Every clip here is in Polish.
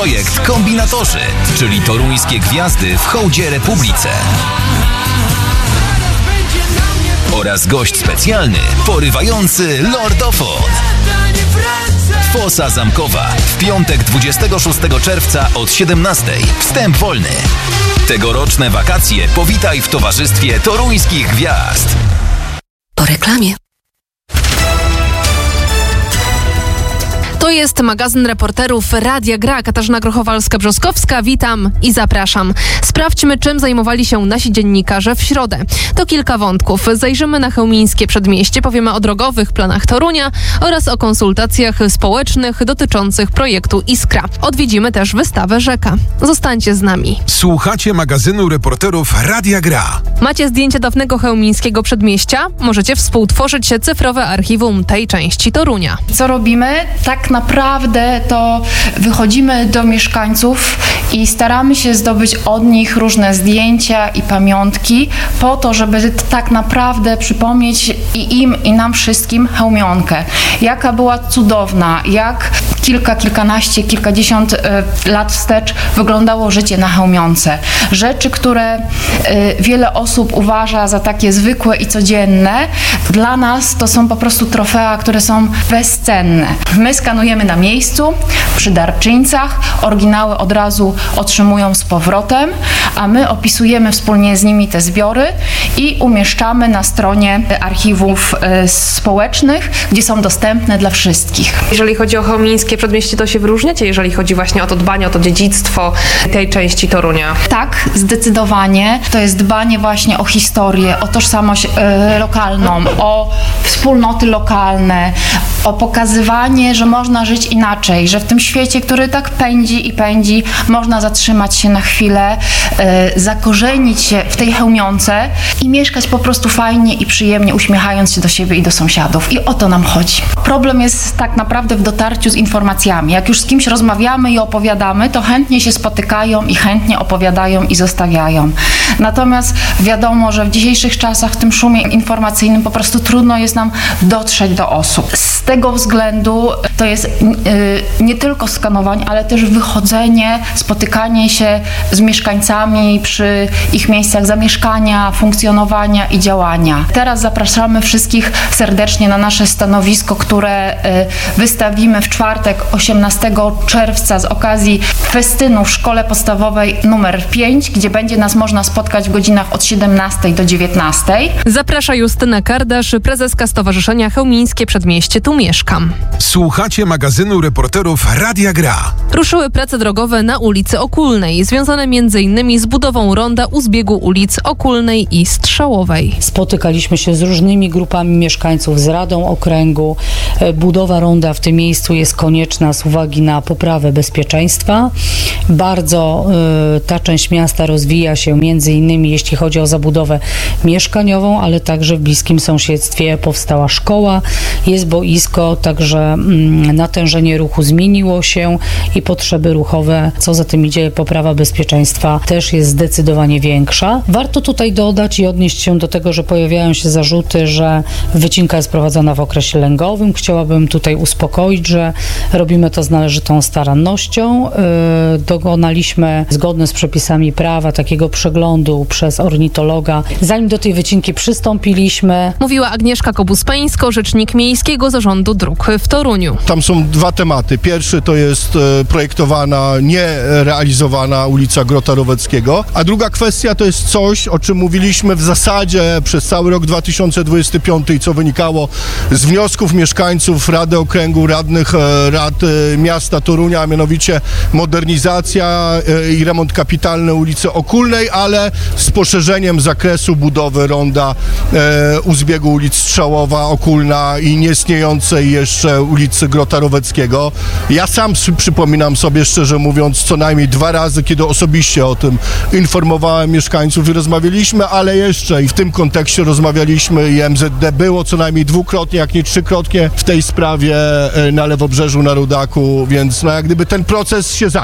Projekt Kombinatorzy, czyli toruńskie gwiazdy w hołdzie Republice. Oraz gość specjalny, porywający lordofon. Fosa Zamkowa w piątek 26 czerwca od 17:00. Wstęp wolny. Tegoroczne wakacje powitaj w towarzystwie toruńskich gwiazd. Po reklamie. To jest magazyn reporterów Radia Gra. Katarzyna Grochowalska-Brzoskowska. Witam i zapraszam. Sprawdźmy, czym zajmowali się nasi dziennikarze w środę. To kilka wątków. Zajrzymy na chełmińskie przedmieście, powiemy o drogowych planach Torunia oraz o konsultacjach społecznych dotyczących projektu Iskra. Odwiedzimy też wystawę Rzeka. Zostańcie z nami. Słuchacie magazynu reporterów Radia Gra. Macie zdjęcie dawnego chełmińskiego przedmieścia? Możecie współtworzyć cyfrowe archiwum tej części Torunia. Co robimy? Tak naprawdę to wychodzimy do mieszkańców i staramy się zdobyć od nich różne zdjęcia i pamiątki po to, żeby tak naprawdę przypomnieć i im, i nam wszystkim Chełmionkę. Jaka była cudowna, jak kilkanaście, kilkadziesiąt lat wstecz wyglądało życie na Chełmionce. Rzeczy, które wiele osób uważa za takie zwykłe i codzienne, dla nas to są po prostu trofea, które są bezcenne. My skanujemy na miejscu, przy darczyńcach, oryginały od razu otrzymują z powrotem, a my opisujemy wspólnie z nimi te zbiory i umieszczamy na stronie archiwów społecznych, gdzie są dostępne dla wszystkich. Jeżeli chodzi o chełmińskie przedmieście, to się wyróżniacie, jeżeli chodzi właśnie o to dbanie, o to dziedzictwo tej części Torunia? Tak, zdecydowanie. To jest dbanie właśnie o historię, o tożsamość lokalną, o wspólnoty lokalne, o pokazywanie, że można żyć inaczej, że w tym świecie, który tak pędzi i pędzi, można zatrzymać się na chwilę, zakorzenić się w tej Chełmionce i mieszkać po prostu fajnie i przyjemnie, uśmiechając się do siebie i do sąsiadów. I o to nam chodzi. Problem jest tak naprawdę w dotarciu z informacjami. Jak już z kimś rozmawiamy i opowiadamy, to chętnie się spotykają i chętnie opowiadają i zostawiają. Natomiast wiadomo, że w dzisiejszych czasach, w tym szumie informacyjnym po prostu trudno jest nam dotrzeć do osób. Z tego względu to jest nie tylko skanowanie, ale też wychodzenie, spotykanie się z mieszkańcami przy ich miejscach zamieszkania, funkcjonowania i działania. Teraz zapraszamy wszystkich serdecznie na nasze stanowisko, które wystawimy w czwartek 18 czerwca z okazji festynu w Szkole Podstawowej nr 5, gdzie będzie nas można spotkać w godzinach od 17 do 19. Zaprasza Justyna Kardasz, prezeska Stowarzyszenia Chełmińskie Przedmieście Tu Mieszkam. Słuchacie magazynu reporterów Radia Gra. Ruszyły prace drogowe na ulicy Okulnej, związane m.in. z budową ronda u zbiegu ulic Okulnej i Strzałowej. Spotykaliśmy się z różnymi grupami mieszkańców, z Radą Okręgu. Budowa ronda w tym miejscu jest konieczna z uwagi na poprawę bezpieczeństwa. Bardzo ta część miasta rozwija się m.in. jeśli chodzi o zabudowę mieszkaniową, ale także w bliskim sąsiedztwie powstała szkoła, jest boisko, także natężenie ruchu zmieniło się i potrzeby ruchowe, co za tym idzie, poprawa bezpieczeństwa też jest zdecydowanie większa. Warto tutaj dodać i odnieść się do tego, że pojawiają się zarzuty, że wycinka jest prowadzona w okresie lęgowym. Chciałabym tutaj uspokoić, że robimy to z należytą starannością. Dokonaliśmy zgodnie z przepisami prawa takiego przeglądu przez ornitologa, zanim do tej wycinki przystąpiliśmy. Mówiła Agnieszka Kobus-Peńsko, rzecznik Miejskiego Zarządu Dróg w Toruniu. Tam są dwa tematy. Pierwszy to jest projektowana, nie realizowana ulica Grota Roweckiego, a druga kwestia to jest coś, o czym mówiliśmy w zasadzie przez cały rok 2025 i co wynikało z wniosków mieszkańców Rady Okręgu, radnych rad miasta Torunia, a mianowicie modernizacja i remont kapitalny ulicy Okulnej, ale z poszerzeniem zakresu budowy ronda u zbiegu ulic Strzałowa, Okulna i nieistniejącej jeszcze ulicy Grota Roweckiego. Ja sam przypominam sobie, szczerze mówiąc, co najmniej 2 razy, kiedy osobiście o tym informowałem mieszkańców i rozmawialiśmy, ale jeszcze i w tym kontekście rozmawialiśmy i MZD było co najmniej 2-krotnie, jak nie 3-krotnie w tej sprawie na Lewobrzeżu, na Rudaku, więc jak gdyby ten proces się zadział.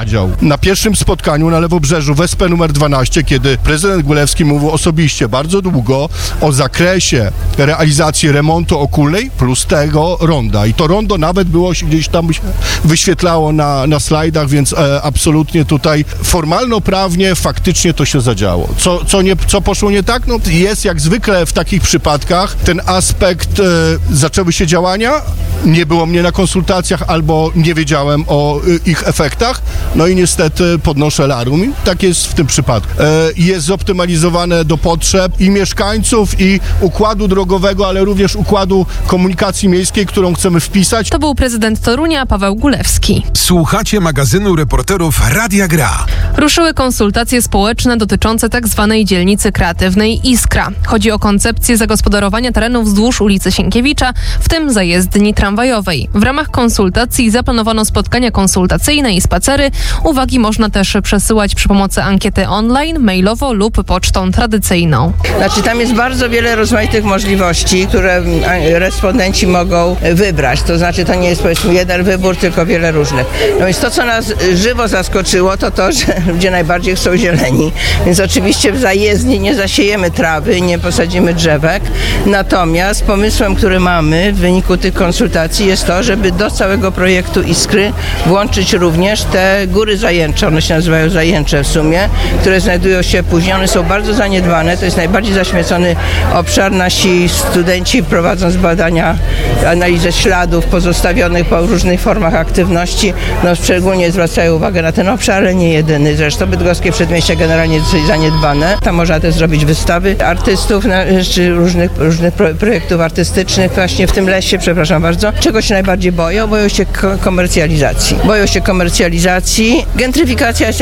Na pierwszym spotkaniu na Lewobrzeżu w SP numer 12, kiedy prezydent Gulewski mówił osobiście bardzo długo o zakresie realizacji remontu Okulnej plus tego ronda. I to rondo nawet było gdzieś tam wyświetlało na slajdach, więc absolutnie tutaj formalno-prawnie faktycznie to się zadziało. Co poszło nie tak? No jest jak zwykle w takich przypadkach ten aspekt, zaczęły się działania, nie było mnie na konsultacjach albo nie wiedziałem o ich efektach, no i niestety podnoszę larum. I tak jest w tym przypadku. Jest zoptymalizowane do potrzeb i mieszkańców, i układu drogowego, ale również układu komunikacji miejskiej, którą chcemy wpisać. To był prezydent Torunia Paweł Gulewski. Słuchacie magazynu reporterów Radia Gra. Ruszyły konsultacje społeczne dotyczące tzw. dzielnicy kreatywnej Iskra. Chodzi o koncepcję zagospodarowania terenów wzdłuż ulicy Sienkiewicza, w tym zajezdni tramwajowej. W ramach konsultacji zaplanowano spotkania konsultacyjne i spacery. Uwagi można też przesyłać przy pomocy ankiety online, mailowo lub pocztą tradycyjną. Znaczy tam jest bardzo wiele rozmaitych możliwości, które respondenci mogą wybrać. To znaczy to nie jest powiedzmy jeden wybór, tylko wiele różnych. No więc to, co nas żywo zaskoczyło, to, że ludzie najbardziej chcą zieleni. Więc oczywiście w zajezdni nie zasiejemy trawy, nie posadzimy drzewek. Natomiast pomysłem, który mamy w wyniku tych konsultacji jest to, żeby do całego projektu Iskry włączyć również te góry zajęcze, one się nazywają zajęcze w sumie, które znajdują się później, one są bardzo zaniedbane, to jest najbardziej zaśmiecony obszar. Nasi studenci, prowadząc badania, analizę śladów pozostawionych po różnych formach aktywności, no szczególnie zwracają uwagę na ten obszar, ale nie jedyny. Zresztą bydgoskie przedmieścia generalnie jest dosyć zaniedbane. Tam można też zrobić wystawy artystów, czy różnych projektów artystycznych. Właśnie w tym lesie, przepraszam bardzo, czego się najbardziej boją? Boją się komercjalizacji. Boją się komercjalizacji. Gentryfikacja jest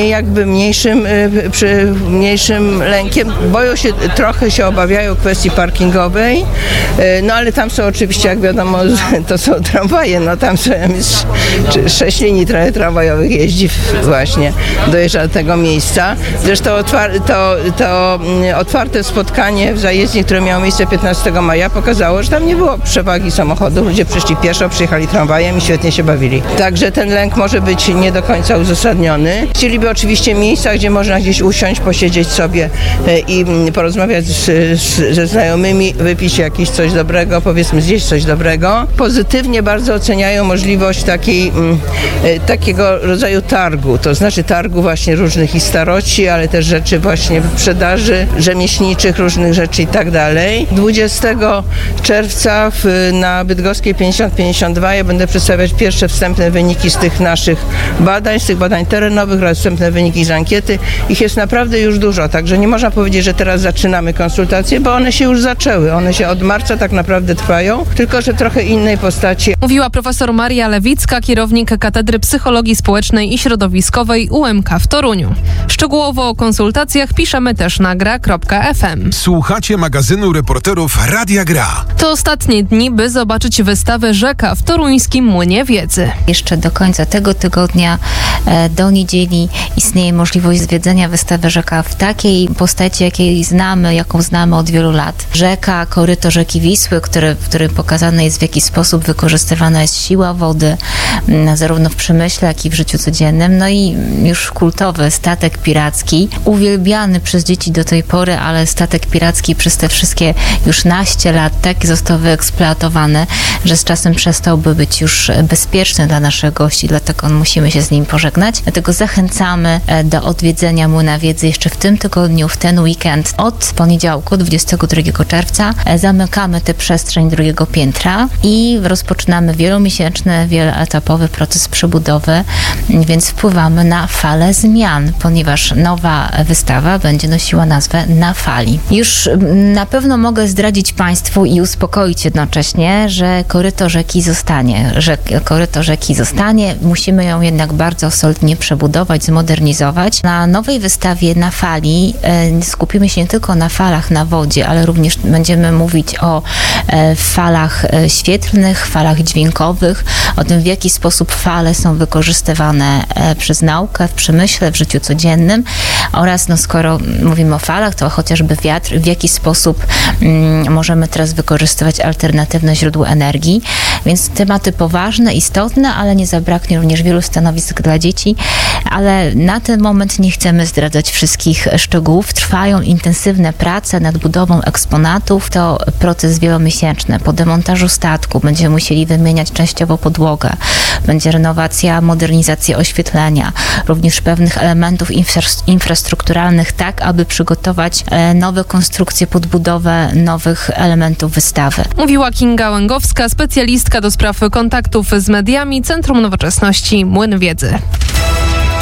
mniejszym lękiem. Boją się, trochę się obawiają kwestii parkingowej, no ale tam są oczywiście, jak wiadomo, to są tramwaje, no tam są 6 linii tramwajowych jeździ właśnie, dojeżdża do tego miejsca. Zresztą to otwarte spotkanie w zajezdni, które miało miejsce 15 maja, pokazało, że tam nie było przewagi samochodów. Ludzie przyszli pieszo, przyjechali tramwajem i świetnie się bawili. Także ten lęk może być nie do końca uzasadniony. Chcieliby oczywiście miejsca, gdzie można gdzieś usiąść, posiedzieć sobie i porozmawiać ze znajomymi, wypić jakieś coś dobrego, powiedzmy zjeść coś dobrego. Pozytywnie bardzo oceniają możliwość takiego rodzaju targu, to znaczy targu właśnie różnych i staroci, ale też rzeczy właśnie w sprzedaży rzemieślniczych, różnych rzeczy i tak dalej. 20 czerwca na Bydgoskiej 50-52 ja będę przedstawiać pierwsze wstępne wyniki z tych naszych badań, z tych badań terenowych oraz wstępne wyniki z ankiety. Ich jest naprawdę już dużo, także nie można powiedzieć, że teraz zaczynamy konsultacje, bo one się już zaczęły. One się od marca tak naprawdę trwają, tylko że trochę innej postaci. Mówiła profesor Maria Lewicka, kierownik Katedry Psychologii Społecznej i Środowiskowej UMK w Toruniu. Szczegółowo o konsultacjach piszemy też na gra.fm. Słuchacie magazynu reporterów Radia Gra. To ostatnie dni, by zobaczyć wystawę Rzeka w toruńskim Młynie Wiedzy. Jeszcze do końca tego tygodnia, do niedzieli istnieje możliwość zwiedzenia wystawy Rzeka w takiej postaci, jaką znamy od wielu lat. Rzeka, koryto rzeki Wisły, w którym pokazane jest, w jaki sposób wykorzystywana jest siła wody, zarówno w przemyśle, jak i w życiu codziennym. No i już kultowy statek piracki, uwielbiany przez dzieci do tej pory, ale statek piracki przez te wszystkie już naście lat tak został wyeksploatowany, że z czasem przestałby być już bezpieczny dla naszych gości, dlatego musimy się z nim pożegnać. Dlatego zachęcamy do odwiedzenia Młyna Wiedzy jeszcze w tym tygodniu, w ten weekend. Od poniedziałku, 22 czerwca, zamykamy tę przestrzeń drugiego piętra i rozpoczynamy wielomiesięczny, wieloetapowy proces przebudowy, więc wpływamy na falę zmian, ponieważ nowa wystawa będzie nosiła nazwę Na Fali. Już na pewno mogę zdradzić Państwu i uspokoić jednocześnie, że koryto rzeki zostanie. Musimy ją jednak bardzo solidnie przebudować, zmodernizować, modernizować. Na nowej wystawie Na fali skupimy się nie tylko na falach na wodzie, ale również będziemy mówić o falach świetlnych, falach dźwiękowych, o tym, w jaki sposób fale są wykorzystywane przez naukę, w przemyśle, w życiu codziennym oraz, skoro mówimy o falach, to chociażby wiatr, w jaki sposób możemy teraz wykorzystywać alternatywne źródła energii. Więc tematy poważne, istotne, ale nie zabraknie również wielu stanowisk dla dzieci, ale na ten moment nie chcemy zdradzać wszystkich szczegółów. Trwają intensywne prace nad budową eksponatów. To proces wielomiesięczny. Po demontażu statku będziemy musieli wymieniać częściowo podłogę. Będzie renowacja, modernizacja oświetlenia, również pewnych elementów infrastrukturalnych, tak aby przygotować nowe konstrukcje pod budowę nowych elementów wystawy. Mówiła Kinga Łęgowska, specjalistka do spraw kontaktów z mediami, Centrum Nowoczesności Młyn Wiedzy.